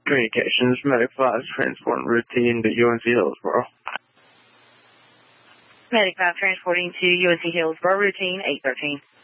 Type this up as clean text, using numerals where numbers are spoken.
Communications, Medic 5 transporting routine to UNC Hillsboro. Medic 5 transporting to UNC Hillsboro, routine 813.